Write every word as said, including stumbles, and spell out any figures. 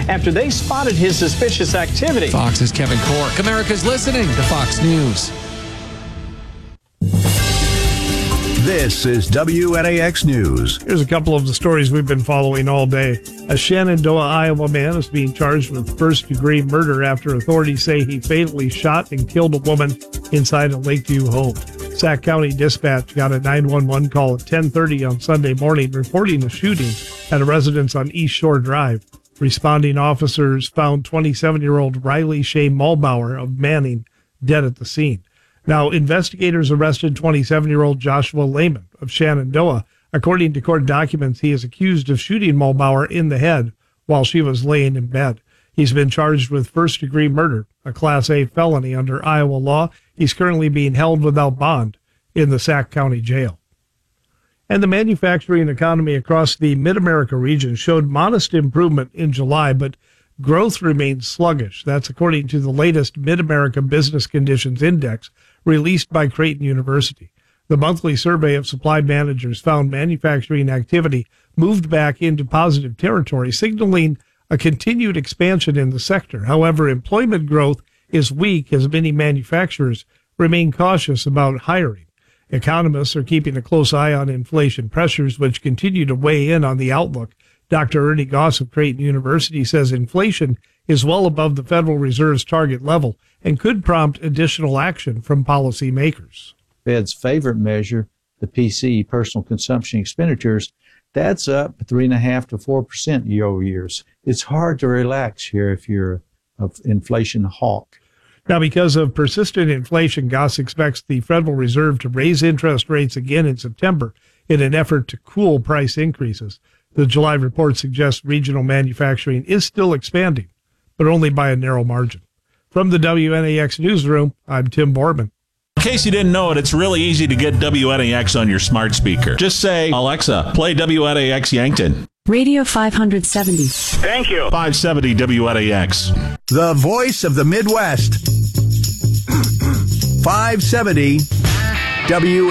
after they spotted his suspicious activity. Fox's Kevin Cork. America's listening to Fox News. This is W N A X News. Here's a couple of the stories we've been following all day. A Shenandoah, Iowa man is being charged with first-degree murder after authorities say he fatally shot and killed a woman inside a Lakeview home. Sac County Dispatch got a nine one one call at ten thirty on Sunday morning reporting a shooting at a residence on East Shore Drive. Responding officers found twenty-seven-year-old Riley Shea Mulbauer of Manning dead at the scene. Now, investigators arrested twenty-seven-year-old Joshua Lehman of Shenandoah. According to court documents, he is accused of shooting Mulbauer in the head while she was laying in bed. He's been charged with first-degree murder, a Class A felony under Iowa law. He's currently being held without bond in the Sac County Jail. And the manufacturing economy across the Mid-America region showed modest improvement in July, but growth remains sluggish. That's according to the latest Mid-America Business Conditions Index released by Creighton University. The monthly survey of supply managers found manufacturing activity moved back into positive territory, signaling a continued expansion in the sector. However, employment growth is weak as many manufacturers remain cautious about hiring. Economists are keeping a close eye on inflation pressures, which continue to weigh in on the outlook. Doctor Ernie Goss of Creighton University says inflation is well above the Federal Reserve's target level and could prompt additional action from policymakers. Fed's favorite measure, the P C E, personal consumption expenditures, that's up three and a half to four percent year over years. It's hard to relax here if you're an inflation hawk. Now, because of persistent inflation, Goss expects the Federal Reserve to raise interest rates again in September in an effort to cool price increases. The July report suggests regional manufacturing is still expanding, but only by a narrow margin. From the W N A X newsroom, I'm Tim Borman. In case you didn't know it, it's really easy to get W N A X on your smart speaker. Just say, Alexa, play W N A X Yankton. Radio five seventy. Thank you. five seventy W N A X. The voice of the Midwest. five seventy W